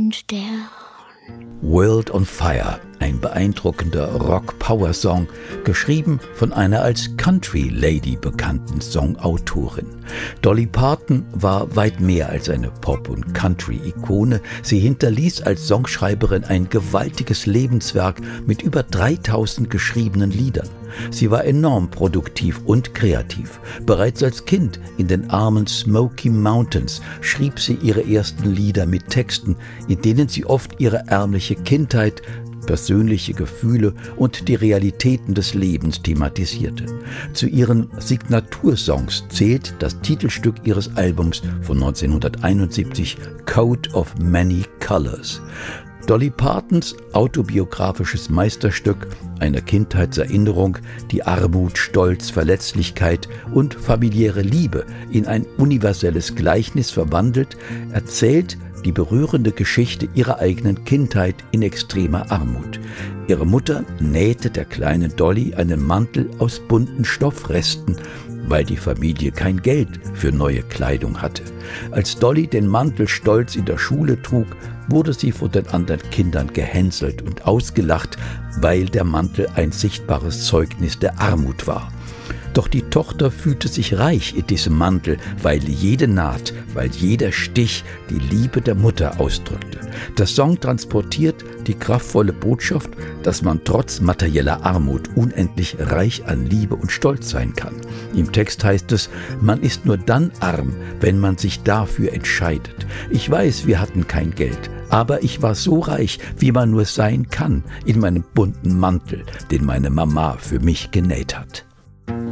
Stern. World on Fire, ein beeindruckender Rock-Power-Song, geschrieben von einer als Country-Lady bekannten Songautorin. Dolly Parton war weit mehr als eine Pop- und Country-Ikone. Sie hinterließ als Songschreiberin ein gewaltiges Lebenswerk mit über 3000 geschriebenen Liedern. Sie war enorm produktiv und kreativ. Bereits als Kind in den armen Smoky Mountains schrieb sie ihre ersten Lieder mit Texten, in denen sie oft ihre ärmliche Kindheit, persönliche Gefühle und die Realitäten des Lebens thematisierte. Zu ihren Signatursongs zählt das Titelstück ihres Albums von 1971, Coat of Many Colors. Dolly Partons autobiografisches Meisterstück, eine Kindheitserinnerung, die Armut, Stolz, Verletzlichkeit und familiäre Liebe in ein universelles Gleichnis verwandelt, erzählt die berührende Geschichte ihrer eigenen Kindheit in extremer Armut. Ihre Mutter nähte der kleinen Dolly einen Mantel aus bunten Stoffresten, weil die Familie kein Geld für neue Kleidung hatte. Als Dolly den Mantel stolz in der Schule trug, wurde sie von den anderen Kindern gehänselt und ausgelacht, weil der Mantel ein sichtbares Zeugnis der Armut war. Doch die Tochter fühlte sich reich in diesem Mantel, weil jede Naht, weil jeder Stich die Liebe der Mutter ausdrückte. Der Song transportiert die kraftvolle Botschaft, dass man trotz materieller Armut unendlich reich an Liebe und Stolz sein kann. Im Text heißt es, man ist nur dann arm, wenn man sich dafür entscheidet. Ich weiß, wir hatten kein Geld, aber ich war so reich, wie man nur sein kann, in meinem bunten Mantel, den meine Mama für mich genäht hat.